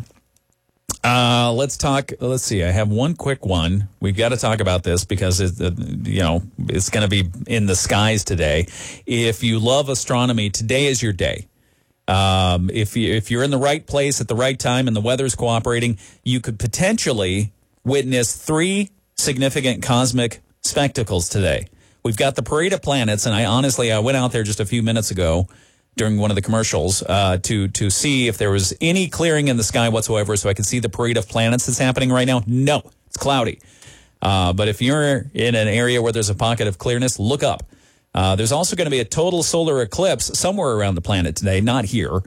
Uh, let's talk. Let's see. I have one quick one. We've got to talk about this because it, uh, you know it's going to be in the skies today. If you love astronomy, today is your day. Um, if you if you're in the right place at the right time and the weather's cooperating, you could potentially witness three significant cosmic spectacles today. We've got the Parade of Planets, and I honestly I went out there just a few minutes ago during one of the commercials uh, to to see if there was any clearing in the sky whatsoever, so I could see the Parade of Planets that's happening right now. No, it's cloudy. Uh, but if you're in an area where there's a pocket of clearness, look up. Uh, there's also going to be a total solar eclipse somewhere around the planet today, not here.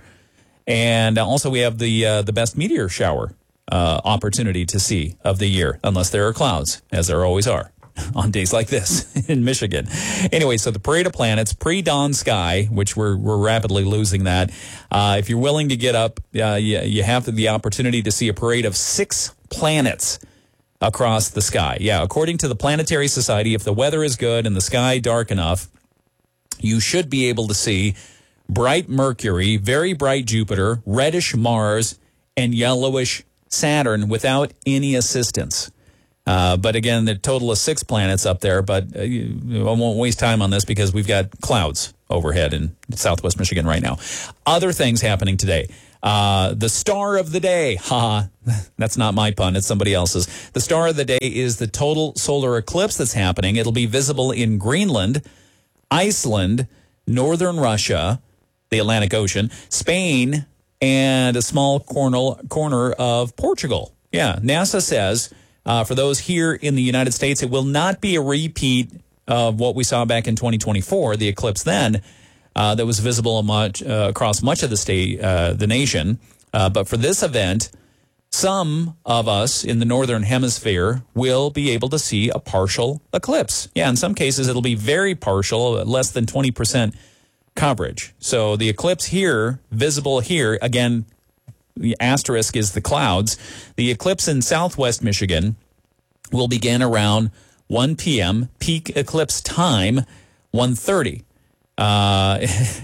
And also we have the uh, the best meteor shower uh, opportunity to see of the year, unless there are clouds, as there always are on days like this in Michigan. Anyway, so the Parade of Planets, pre-dawn sky, which we're we're rapidly losing that. Uh, if you're willing to get up, uh, you, you have the opportunity to see a parade of six planets across the sky. Yeah, according to the Planetary Society, if the weather is good and the sky dark enough, you should be able to see bright Mercury, very bright Jupiter, reddish Mars, and yellowish Saturn without any assistance. Uh, but again, the total of six planets up there, but uh, I won't waste time on this because we've got clouds overhead in southwest Michigan right now. Other things happening today. Uh, the star of the day, haha, that's not my pun, it's somebody else's. The star of the day is the total solar eclipse that's happening. It'll be visible in Greenland, Iceland, northern Russia, the Atlantic Ocean, Spain, and a small corner, corner of Portugal. Yeah, NASA says uh, for those here in the United States, it will not be a repeat of what we saw back in twenty twenty-four, the eclipse then, uh, that was visible much, uh, across much of the state, uh, the nation. Uh, but for this event, some of us in the northern hemisphere will be able to see a partial eclipse. Yeah, in some cases, it'll be very partial, less than twenty percent coverage. So the eclipse here, visible here, again, the asterisk is the clouds. The eclipse in southwest Michigan will begin around one p.m., peak eclipse time, one thirty. Uh,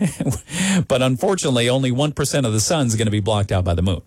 but unfortunately, only one percent of the sun is going to be blocked out by the moon.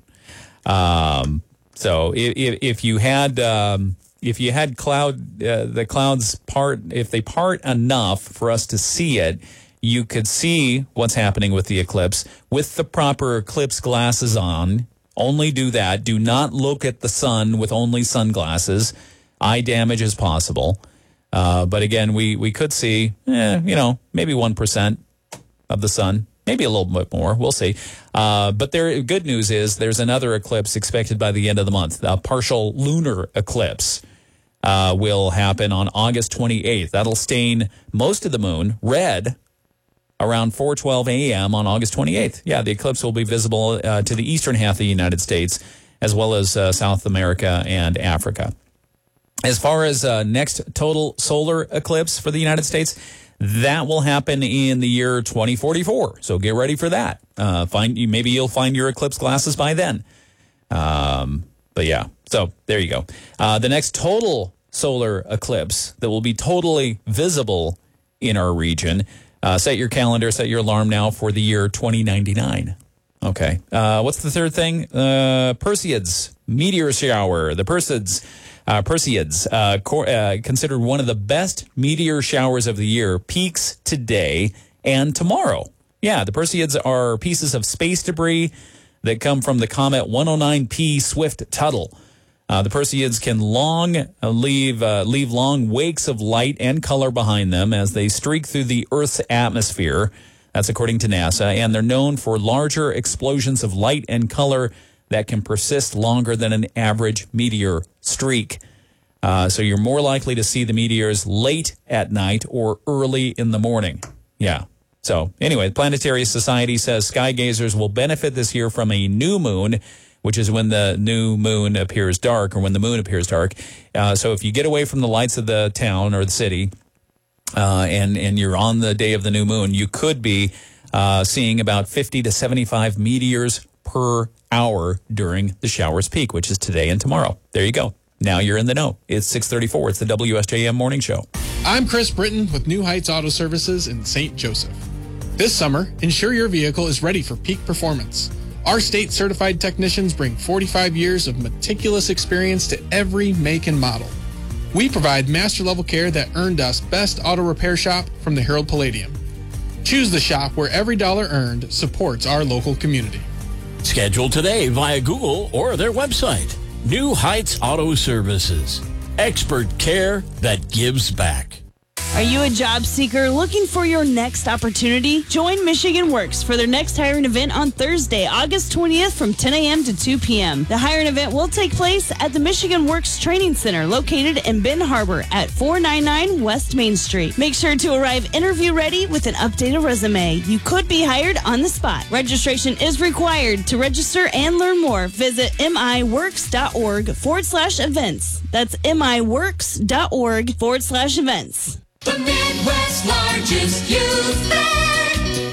Um, so if, if you had, um, if you had cloud, uh, the clouds part, if they part enough for us to see it, you could see what's happening with the eclipse with the proper eclipse glasses on. Only do that. Do not look at the sun with only sunglasses. Eye damage is possible. Uh, but again, we, we could see, eh, you know, maybe one percent of the sun. Maybe a little bit more. We'll see. Uh, but there, good news is there's another eclipse expected by the end of the month. A partial lunar eclipse uh, will happen on August twenty-eighth. That'll stain most of the moon red around four twelve a.m. on August twenty-eighth. Yeah, the eclipse will be visible uh, to the eastern half of the United States, as well as uh, South America and Africa. As far as uh, next total solar eclipse for the United States, that will happen in the year twenty forty-four. So get ready for that. Uh, find maybe you'll find your eclipse glasses by then. Um, but yeah, so there you go. Uh, the next total solar eclipse that will be totally visible in our region. Uh, set your calendar, set your alarm now for the year twenty ninety-nine. Okay. Uh, what's the third thing? Uh, Perseids meteor shower. The Perseids. Uh, Perseids, uh, cor- uh, considered one of the best meteor showers of the year, peaks today and tomorrow. Yeah, the Perseids are pieces of space debris that come from the comet one oh nine P Swift-Tuttle. Uh, the Perseids can long uh, leave uh, leave long wakes of light and color behind them as they streak through the Earth's atmosphere. That's according to NASA, and they're known for larger explosions of light and color that can persist longer than an average meteor streak. Uh, so you're more likely to see the meteors late at night or early in the morning. Yeah. So anyway, the Planetary Society says sky gazers will benefit this year from a new moon, which is when the new moon appears dark or when the moon appears dark. Uh, so if you get away from the lights of the town or the city uh, and, and you're on the day of the new moon, you could be uh, seeing about fifty to seventy-five meteors per hour during the shower's peak, which is today and tomorrow. There you go. Now you're in the know. It's six thirty-four. It's the W S J M Morning Show. I'm Chris Britton with New Heights Auto Services in Saint Joseph. This summer, ensure your vehicle is ready for peak performance. Our state-certified technicians bring forty-five years of meticulous experience to every make and model. We provide master-level care that earned us Best Auto Repair Shop from the Herald Palladium. Choose the shop where every dollar earned supports our local community. Schedule today via Google or their website. New Heights Auto Services. Expert care that gives back. Are you a job seeker looking for your next opportunity? Join Michigan Works for their next hiring event on Thursday, August twentieth from ten a.m. to two p.m. The hiring event will take place at the Michigan Works Training Center located in Ben Harbor at four ninety-nine West Main Street. Make sure to arrive interview ready with an updated resume. You could be hired on the spot. Registration is required. To register and learn more, visit miworks.org forward slash events. That's miworks.org forward slash events. The Midwest's largest youth fair.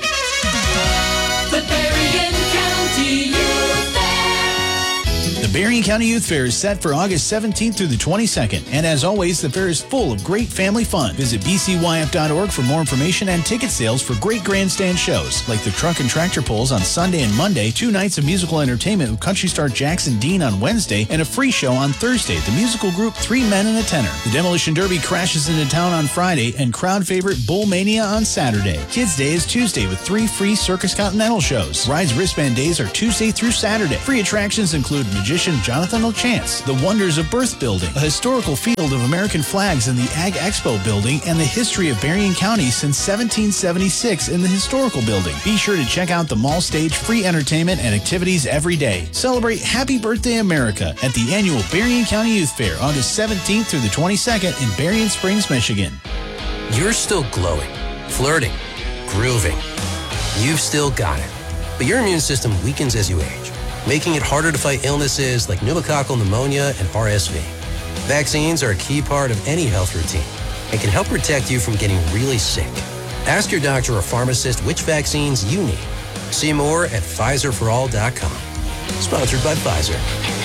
The Berrien County Youth Fair. The Berrien County Youth Fair is set for August seventeenth through the twenty-second. And as always, the fair is full of great family fun. Visit b c y f dot org for more information and ticket sales for great grandstand shows, like the Truck and Tractor Pulls on Sunday and Monday, two nights of musical entertainment with country star Jackson Dean on Wednesday, and a free show on Thursday, the musical group Three Men and a Tenor. The Demolition Derby crashes into town on Friday, and crowd favorite Bull Mania on Saturday. Kids Day is Tuesday with three free Circus Continental shows. Rides Wristband Days are Tuesday through Saturday. Free attractions include magician Jonathan O'Chance, the Wonders of Birth Building, a historical field of American flags in the Ag Expo building, and the history of Berrien County since seventeen seventy-six in the historical building. Be sure to check out the mall stage, free entertainment and activities every day. Celebrate Happy Birthday America at the annual Berrien County Youth Fair, August seventeenth through the twenty-second in Berrien Springs, Michigan. You're still glowing, flirting, grooving. You've still got it. But your immune system weakens as you age, making it harder to fight illnesses like pneumococcal pneumonia and R S V. Vaccines are a key part of any health routine and can help protect you from getting really sick. Ask your doctor or pharmacist which vaccines you need. See more at Pfizer for all dot com. Sponsored by Pfizer.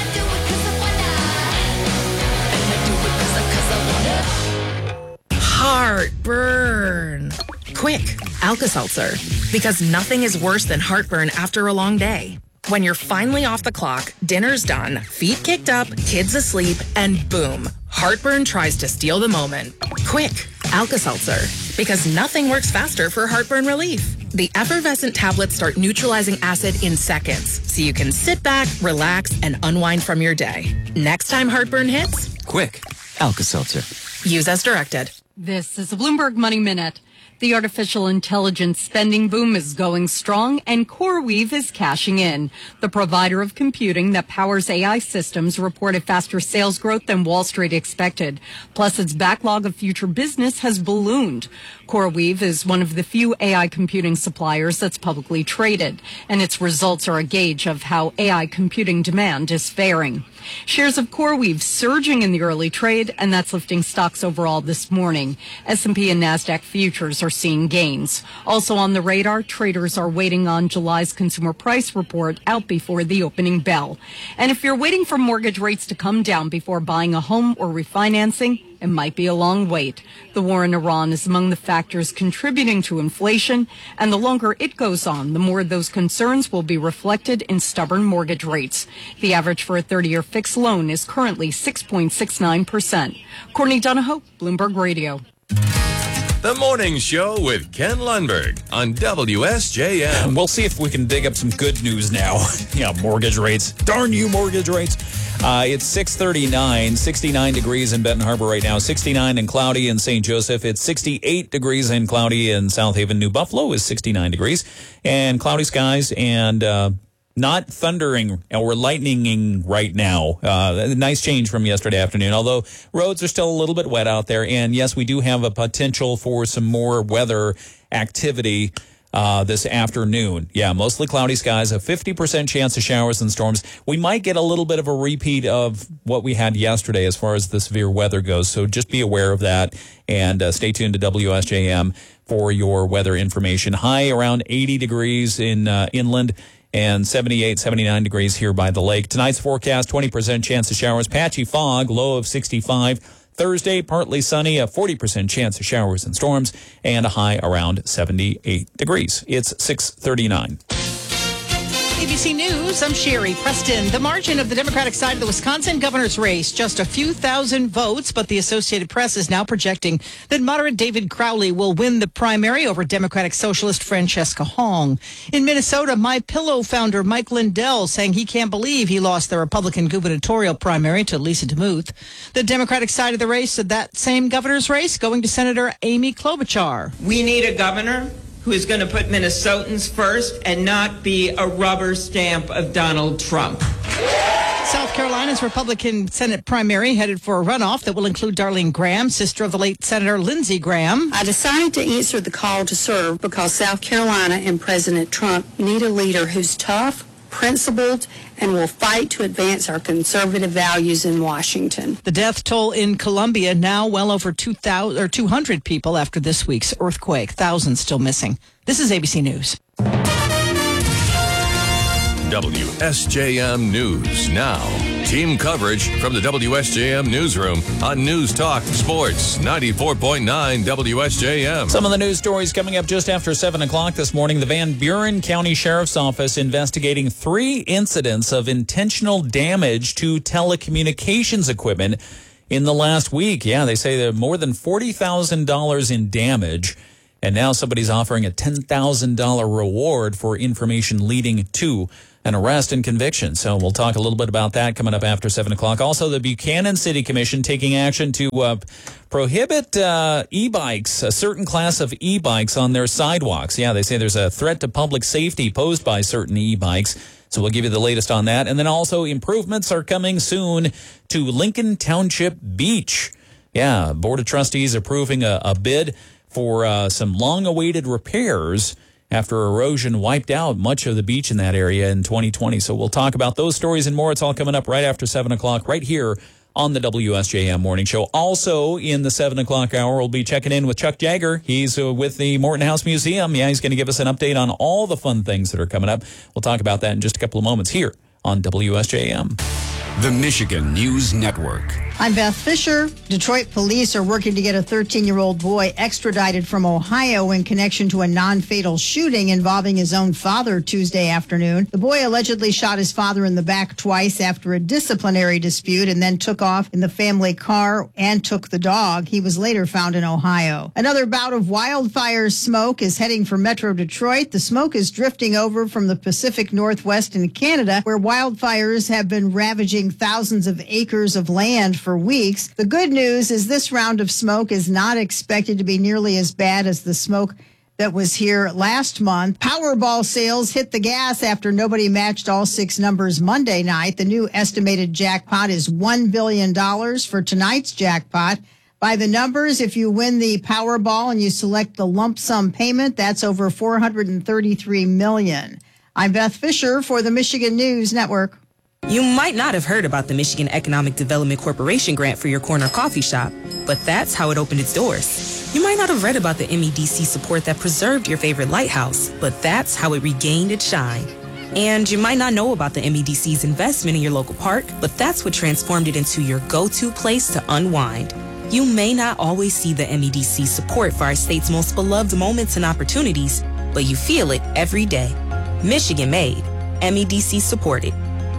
Heartburn. Quick, Alka-Seltzer. Because nothing is worse than heartburn after a long day. When you're finally off the clock, dinner's done, feet kicked up, kids asleep, and boom, heartburn tries to steal the moment. Quick, Alka-Seltzer. Because nothing works faster for heartburn relief. The effervescent tablets start neutralizing acid in seconds, so you can sit back, relax, and unwind from your day. Next time heartburn hits, quick, Alka-Seltzer. Use as directed. This is a Bloomberg Money Minute. The artificial intelligence spending boom is going strong, and CoreWeave is cashing in. The provider of computing that powers A I systems reported faster sales growth than Wall Street expected. Plus, its backlog of future business has ballooned. CoreWeave is one of the few A I computing suppliers that's publicly traded, and its results are a gauge of how A I computing demand is faring. Shares of CoreWeave surging in the early trade, and that's lifting stocks overall this morning. S and P and NASDAQ futures are seeing gains. Also on the radar, traders are waiting on July's consumer price report out before the opening bell. And if you're waiting for mortgage rates to come down before buying a home or refinancing, it might be a long wait. The war in Iran is among the factors contributing to inflation, and the longer it goes on, the more those concerns will be reflected in stubborn mortgage rates. The average for a thirty-year fixed loan is currently six point six nine percent. Courtney Donahoe, Bloomberg Radio. The Morning Show with Ken Lundberg on W S J M. We'll see if we can dig up some good news now. Yeah, mortgage rates. Darn you, mortgage rates. Uh, it's six thirty-nine, sixty-nine degrees in Benton Harbor right now, sixty-nine and cloudy in Saint Joseph. It's sixty-eight degrees and cloudy in South Haven. New Buffalo is sixty-nine degrees and cloudy skies and uh, not thundering or lightninging right now. Uh, a nice change from yesterday afternoon, although roads are still a little bit wet out there. And yes, we do have a potential for some more weather activity Uh, this afternoon. Yeah, mostly cloudy skies, a fifty percent chance of showers and storms. We might get a little bit of a repeat of what we had yesterday as far as the severe weather goes. So just be aware of that and uh, stay tuned to W S J M for your weather information. High around eighty degrees in uh, inland and seventy-eight, seventy-nine degrees here by the lake. Tonight's forecast, twenty percent chance of showers, patchy fog, low of sixty-five. Thursday, partly sunny, a forty percent chance of showers and storms, and a high around seventy-eight degrees. It's six thirty-nine. A B C News, I'm Sherry Preston. The margin of the Democratic side of the Wisconsin governor's race, just a few thousand votes, but the Associated Press is now projecting that moderate David Crowley will win the primary over Democratic Socialist Francesca Hong. In Minnesota, MyPillow founder Mike Lindell saying he can't believe he lost the Republican gubernatorial primary to Lisa DeMuth. The Democratic side of the race of that same governor's race going to Senator Amy Klobuchar. We need a governor who is going to put Minnesotans first and not be a rubber stamp of Donald Trump. South Carolina's Republican Senate primary headed for a runoff that will include Darlene Graham, sister of the late Senator Lindsey Graham. I decided to answer the call to serve because South Carolina and President Trump need a leader who's tough, principled, and will fight to advance our conservative values in Washington. The death toll in Colombia now well over two thousand or two hundred people after this week's earthquake. Thousands still missing. This is A B C News. W S J M News Now. Team coverage from the W S J M Newsroom on News Talk Sports ninety-four point nine W S J M. Some of the news stories coming up just after seven o'clock this morning. The Van Buren County Sheriff's Office investigating three incidents of intentional damage to telecommunications equipment in the last week. Yeah, they say there are more than forty thousand dollars in damage. And now somebody's offering a ten thousand dollars reward for information leading to an arrest and conviction. So we'll talk a little bit about that coming up after seven o'clock. Also, the Buchanan City Commission taking action to uh, prohibit uh, e-bikes, a certain class of e-bikes on their sidewalks. Yeah, they say there's a threat to public safety posed by certain e-bikes. So we'll give you the latest on that. And then also improvements are coming soon to Lincoln Township Beach. Yeah, Board of Trustees approving a, a bid for uh, some long-awaited repairs after erosion wiped out much of the beach in that area in twenty twenty. So we'll talk about those stories and more. It's all coming up right after seven o'clock right here on the W S J M Morning Show. Also in the seven o'clock hour, we'll be checking in with Chuck Jagger. He's uh, with the Morton House Museum. Yeah, he's going to give us an update on all the fun things that are coming up. We'll talk about that in just a couple of moments here on W S J M. The Michigan News Network. I'm Beth Fisher. Detroit police are working to get a thirteen-year-old boy extradited from Ohio in connection to a non-fatal shooting involving his own father Tuesday afternoon. The boy allegedly shot his father in the back twice after a disciplinary dispute and then took off in the family car and took the dog. He was later found in Ohio. Another bout of wildfire smoke is heading for Metro Detroit. The smoke is drifting over from the Pacific Northwest in Canada, where wildfires have been ravaging thousands of acres of land for weeks. The good news is this round of smoke is not expected to be nearly as bad as the smoke that was here last month. Powerball sales hit the gas after nobody matched all six numbers Monday night. The new estimated jackpot is one billion dollars for tonight's jackpot. By the numbers, if you win the Powerball and you select the lump sum payment, that's over four hundred thirty-three million dollars. I'm Beth Fisher for the Michigan News Network. You might not have heard about the Michigan Economic Development Corporation grant for your corner coffee shop, but that's how it opened its doors. You might not have read about the M E D C support that preserved your favorite lighthouse, but that's how it regained its shine. And you might not know about the M E D C's investment in your local park, but that's what transformed it into your go-to place to unwind. You may not always see the M E D C support for our state's most beloved moments and opportunities, but you feel it every day. Michigan made, M E D C supported.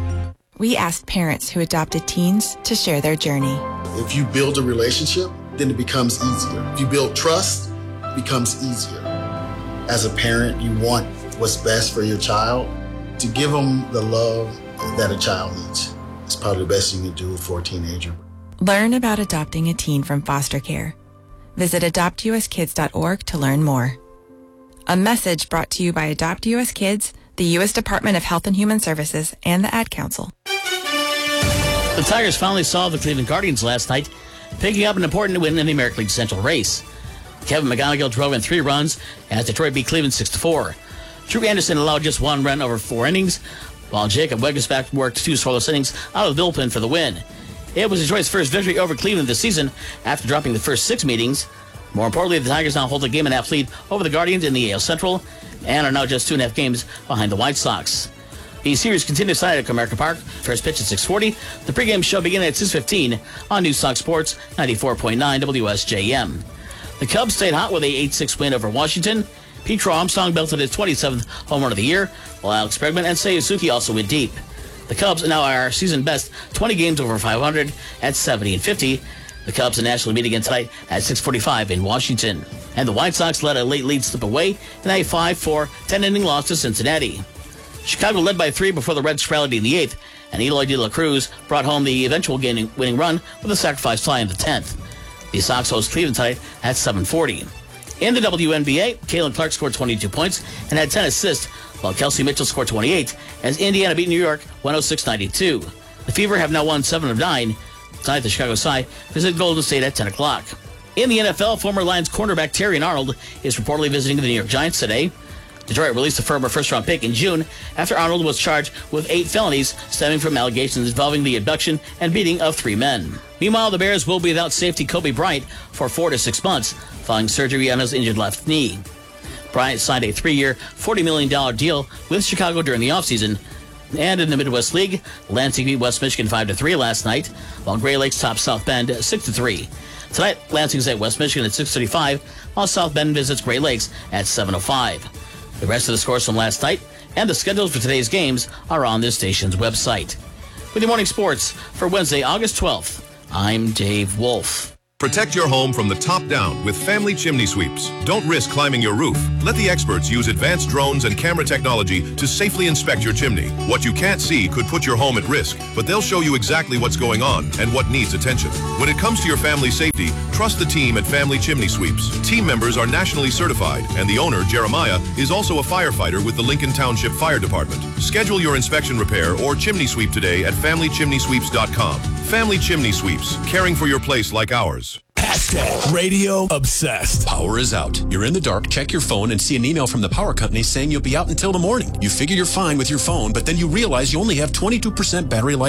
We asked parents who adopted teens to share their journey. If you build a relationship, then it becomes easier. If you build trust, it becomes easier. As a parent, you want what's best for your child. To give them the love that a child needs is probably the best you can do for a teenager. Learn about adopting a teen from foster care. Visit adopt u s kids dot org to learn more. A message brought to you by Adopt U S Kids, the U S Department of Health and Human Services, and the Ad Council. The Tigers finally solved the Cleveland Guardians last night, picking up an important win in the American League Central race. Kevin McGonigal drove in three runs as Detroit beat Cleveland six to four. Drew Anderson allowed just one run over four innings, while Jacob Wegersbach worked two scoreless innings out of the bullpen for the win. It was Detroit's first victory over Cleveland this season after dropping the first six meetings. More importantly, the Tigers now hold a game and a half lead over the Guardians in the A L Central and are now just two and a half games behind the White Sox. The series continues tonight at Comerica Park. First pitch at six forty. The pregame show beginning at six fifteen on News Talk Sports ninety-four point nine W S J M. The Cubs stayed hot with a eight six win over Washington. Petro Armstrong belted his twenty-seventh home run of the year, while Alex Bregman and Seiya Suzuki also went deep. The Cubs now are season best twenty games over five hundred at seventy and fifty. The Cubs and National meet again tonight at six forty-five in Washington. And the White Sox let a late lead slip away in a five four ten-inning loss to Cincinnati. Chicago led by three before the Reds rallied in the eighth, and Eloy De La Cruz brought home the eventual winning run with a sacrifice fly in the tenth. The Sox host Cleveland tonight at seven forty. In the W N B A, Kalen Clark scored twenty-two points and had ten assists, while Kelsey Mitchell scored twenty-eight as Indiana beat New York one oh six ninety-two. The Fever have now won seven of nine. Tonight, the Chicago Sky visit Golden State at ten o'clock. In the N F L, former Lions cornerback Terrion Arnold is reportedly visiting the New York Giants today. Detroit released a former first-round pick in June after Arnold was charged with eight felonies stemming from allegations involving the abduction and beating of three men. Meanwhile, the Bears will be without safety Kobe Bryant for four to six months following surgery on his injured left knee. Bryant signed a three-year, forty million dollars deal with Chicago during the offseason. And in the Midwest League, Lansing beat West Michigan five to three last night, while Gray Lakes topped South Bend six to three. Tonight, Lansing's at West Michigan at six thirty-five, while South Bend visits Gray Lakes at seven oh five. The rest of the scores from last night and the schedules for today's games are on this station's website. With your morning sports for Wednesday, August twelfth, I'm Dave Wolf. Protect your home from the top down with Family Chimney Sweeps. Don't risk climbing your roof. Let the experts use advanced drones and camera technology to safely inspect your chimney. What you can't see could put your home at risk, but they'll show you exactly what's going on and what needs attention. When it comes to your family's safety, trust the team at Family Chimney Sweeps. Team members are nationally certified, and the owner, Jeremiah, is also a firefighter with the Lincoln Township Fire Department. Schedule your inspection repair or chimney sweep today at family chimney sweeps dot com. Family Chimney Sweeps, caring for your place like ours. Hashtag radio obsessed. Power is out. You're in the dark, check your phone, and see an email from the power company saying you'll be out until the morning. You figure you're fine with your phone, but then you realize you only have twenty-two percent battery life.